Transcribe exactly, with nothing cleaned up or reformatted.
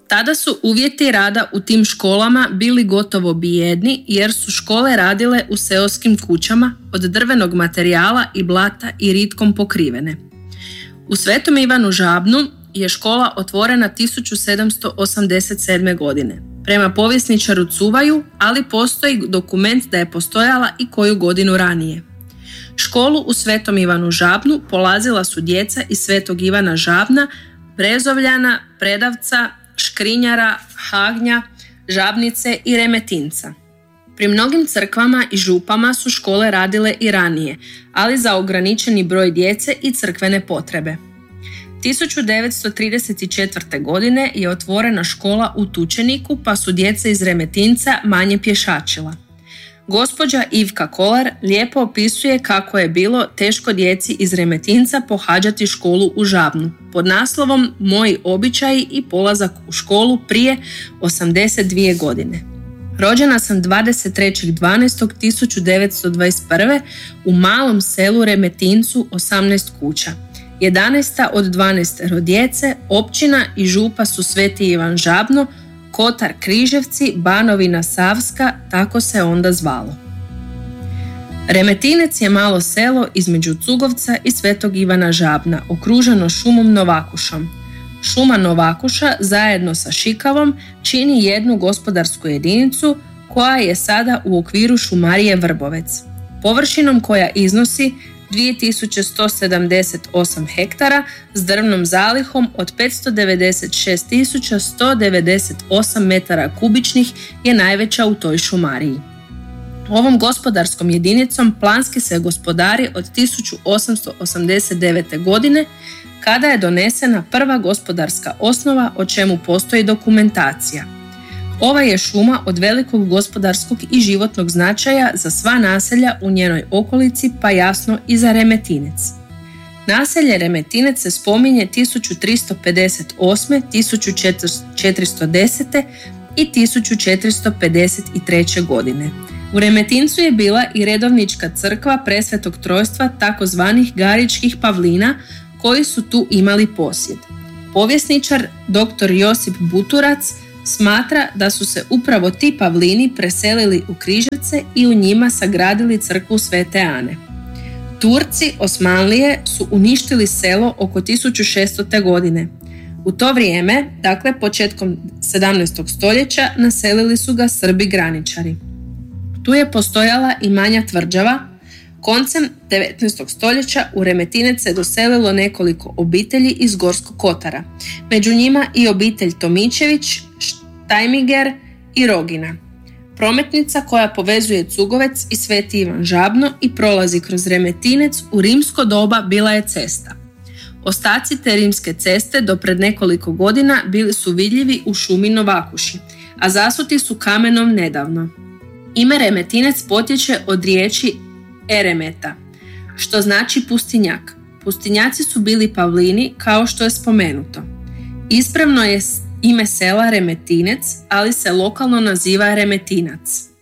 Tada su uvjeti rada u tim školama bili gotovo bijedni jer su škole radile u seoskim kućama od drvenog materijala i blata i ritkom pokrivene. U Svetom Ivanu Žabnu je škola otvorena tisuću sedamsto osamdeset sedme. godine. Prema povjesničaru Cuvaju, ali postoji dokument da je postojala i koju godinu ranije. Školu u Svetom Ivanu Žabnu polazila su djeca iz Svetog Ivana Žabna, Brezovljana, Predavca, Škrinjara, Hagnja, Žabnice i Remetinca. Pri mnogim crkvama i župama su škole radile i ranije, ali za ograničeni broj djece i crkvene potrebe. tisuću devetsto trideset četvrte. godine je otvorena škola u Tučeniku, pa su djeca iz Remetinca manje pješačila. Gospođa Ivka Kolar lijepo opisuje kako je bilo teško djeci iz Remetinca pohađati školu u Žabnu pod naslovom Moji običaji i polazak u školu prije osamdeset dvije godine. Rođena sam dvadeset trećeg dvanaestog tisuću devetsto dvadeset prve. u malom selu Remetincu, osamnaest kuća. jedanaesta od dvanaestero djece, općina i župa su Sveti Ivan Žabno, Kotar Križevci, Banovina Savska, tako se onda zvalo. Remetinec je malo selo između Cugovca i Svetog Ivana Žabna, okruženo šumom Novakušom. Šuma Novakuša zajedno sa Šikavom čini jednu gospodarsku jedinicu koja je sada u okviru šumarije Vrbovec, površinom koja iznosi dvije tisuće sto sedamdeset osam hektara s drvnom zalihom od petsto devedeset šest tisuća sto devedeset osam metara kubičnih je najveća u toj šumariji. Ovom gospodarskom jedinicom planski se gospodari od tisuću osamsto osamdeset devete. godine kada je donesena prva gospodarska osnova o čemu postoji dokumentacija. Ova je šuma od velikog gospodarskog i životnog značaja za sva naselja u njenoj okolici, pa jasno i za Remetinec. Naselje Remetinec se spominje tisuću tristo pedeset osme, tisuću četiristo desete i tisuću četiristo pedeset treće. godine. U Remetincu je bila i redovnička crkva Presvetog Trojstva takozvanih Garičkih Pavlina koji su tu imali posjed. Povjesničar dr. Josip Buturac smatra da su se upravo ti Pavlini preselili u Križevce i u njima sagradili crkvu Svete Ane. Turci Osmanlije su uništili selo oko tisuću šestote. godine. U to vrijeme, dakle početkom sedamnaestog. stoljeća, naselili su ga Srbi graničari. Tu je postojala i manja tvrđava. Koncem devetnaestog. stoljeća u Remetinec se doselilo nekoliko obitelji iz Gorskog Kotara, među njima i obitelj Tomičević, Štajmiger i Rogina. Prometnica koja povezuje Cugovec i Sveti Ivan Žabno i prolazi kroz Remetinec u rimsko doba bila je cesta. Ostaci te rimske ceste do pred nekoliko godina bili su vidljivi u šumi Novakuši, a zasuti su kamenom nedavno. Ime Remetinec potječe od riječi eremeta, što znači pustinjak. Pustinjaci su bili Pavlini, kao što je spomenuto. Ispravno je ime sela Remetinec, ali se lokalno naziva Remetinac.